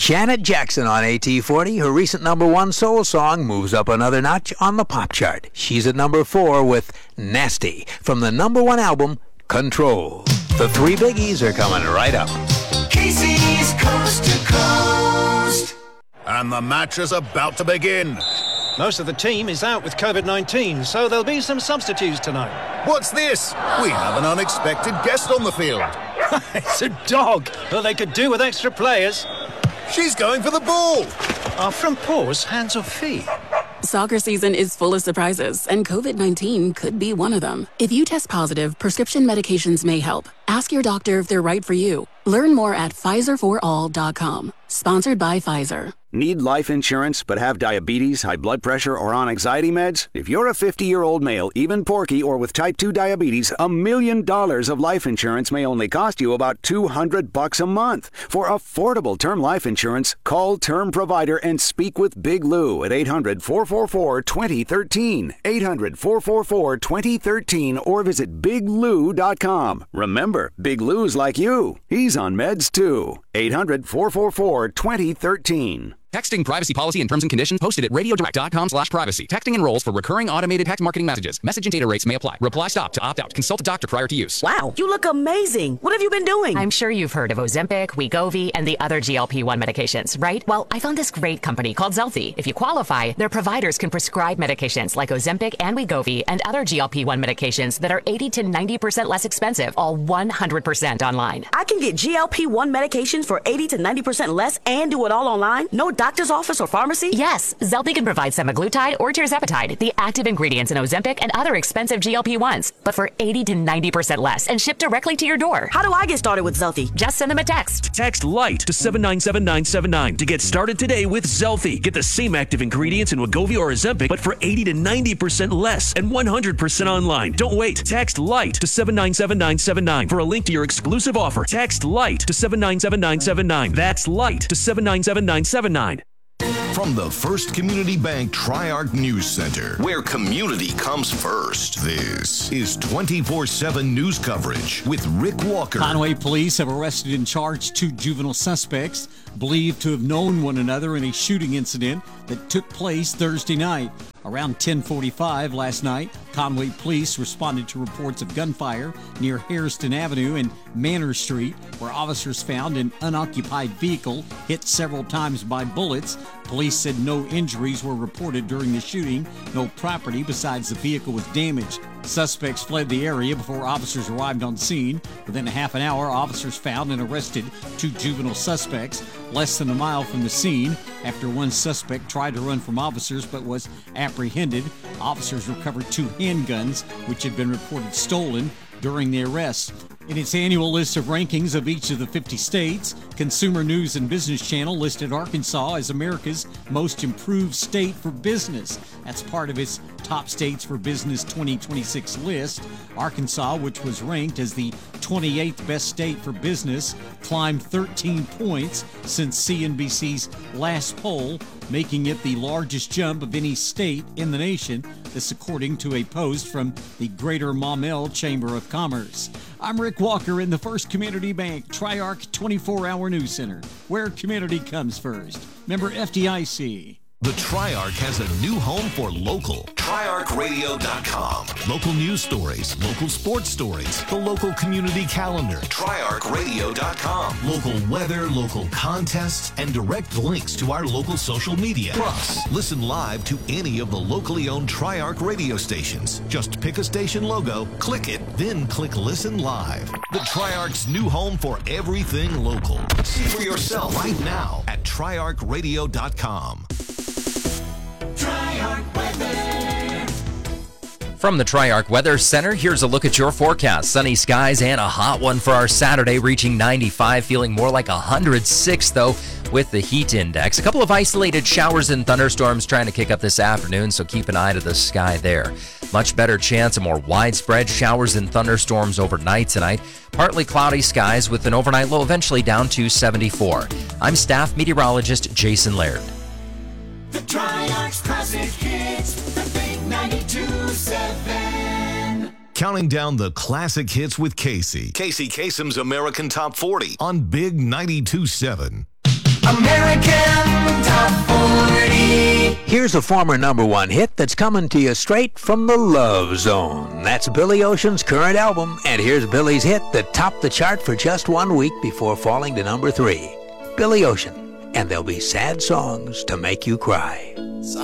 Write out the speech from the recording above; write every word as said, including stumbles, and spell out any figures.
Janet Jackson on A T forty. Her recent number one soul song moves up another notch on the pop chart. She's at number four with Nasty from the number one album, Control. The three biggies are coming right up. Casey's Coast to Coast. And the match is about to begin. Most of the team is out with covid nineteen, so there'll be some substitutes tonight. What's this? We have an unexpected guest on the field. It's a dog. Well, they could do with extra players. She's going for the ball. Are front paws hands or feet? Soccer season is full of surprises, and covid nineteen could be one of them. If you test positive, prescription medications may help. Ask your doctor if they're right for you. Learn more at Pfizer for all dot com. Sponsored by Pfizer. Need life insurance but have diabetes, high blood pressure, or on anxiety meds? If you're a fifty-year-old male, even porky, or with type two diabetes, a million dollars of life insurance may only cost you about two hundred bucks a month. For affordable term life insurance, call Term Provider and speak with Big Lou at eight hundred, four four four, two zero one three. eight hundred, four four four, two zero one three or visit big lou dot com. Remember, Big Lou's like you. He's on meds too. eight hundred, four four four, two zero one three. Texting privacy policy and terms and conditions posted at radiodirect.com slash privacy. Texting enrolls for recurring automated text marketing messages. Message and data rates may apply. Reply stop to opt out. Consult a doctor prior to use. Wow, you look amazing. What have you been doing? I'm sure you've heard of Ozempic, Wegovy, and the other G L P one medications, right? Well, I found this great company called Zelfie. If you qualify, their providers can prescribe medications like Ozempic and Wegovy and other G L P one medications that are eighty to ninety percent less expensive, all one hundred percent online. I can get G L P one medications for eighty to ninety percent less and do it all online? No doctor's office or pharmacy? Yes, Zelfie can provide semaglutide or tirzepatide, the active ingredients in Ozempic and other expensive G L P ones, but for eighty to ninety percent less and shipped directly to your door. How do I get started with Zelfie? Just send them a text. Text LIGHT to seven nine seven nine seven nine to get started today with Zelfie. Get the same active ingredients in Wegovy or Ozempic, but for eighty to ninety percent less and one hundred percent online. Don't wait. Text LIGHT to seven nine seven nine seven nine for a link to your exclusive offer. Text LIGHT to seven nine seven nine seven nine. That's LIGHT to seven nine seven nine seven nine. From the First Community Bank Tri-Arc News Center, where community comes first, this is twenty-four seven news coverage with Rick Walker. Conway police have arrested and charged two juvenile suspects believed to have known one another in a shooting incident that took place Thursday night. Around ten forty-five last night, Conway police responded to reports of gunfire near Hairston Avenue and Manor Street, where officers found an unoccupied vehicle hit several times by bullets. Police said no injuries were reported during the shooting. No property besides the vehicle was damaged. Suspects fled the area before officers arrived on scene. Within a half an hour, officers found and arrested two juvenile suspects less than a mile from the scene. After one suspect tried to run from officers but was apprehended, officers recovered two handguns which had been reported stolen during the arrest. In its annual list of rankings of each of the fifty states, Consumer News and Business Channel listed Arkansas as America's most improved state for business. That's part of its Top States for Business twenty twenty-six list. Arkansas, which was ranked as the twenty-eighth best state for business, climbed thirteen points since C N B C's last poll, making it the largest jump of any state in the nation. This according to a post from the Greater Maumelle Chamber of Commerce. I'm Rick Walker in the First Community Bank Tri-Arc twenty-four hour News Center, where community comes first. Member F D I C. The Tri-Arc has a new home for local. tri arc radio dot com. Local news stories, local sports stories, the local community calendar. tri arc radio dot com. Local weather, local contests, and direct links to our local social media. Plus, listen live to any of the locally owned Tri-Arc radio stations. Just pick a station logo, click it, then click Listen Live. The Tri-Arc's new home for everything local. See for yourself right now at tri arc radio dot com. From the Tri-Arc Weather Center, here's a look at your forecast. Sunny skies and a hot one for our Saturday, reaching ninety-five, feeling more like one hundred six, though, with the heat index. A couple of isolated showers and thunderstorms trying to kick up this afternoon, so keep an eye to the sky there. Much better chance of more widespread showers and thunderstorms overnight tonight. Partly cloudy skies with an overnight low eventually down to seventy-four. I'm staff meteorologist Jason Laird. The Tri-Arc's classic hits, the big ninety-two seven. Counting down the classic hits with Casey. Casey Kasem's American Top forty on Big ninety-two seven. American Top forty. Here's a former number one hit that's coming to you straight from the Love Zone. That's Billy Ocean's current album, and here's Billy's hit that topped the chart for just one week before falling to number three. Billy Ocean, and there'll be sad songs to make you cry. So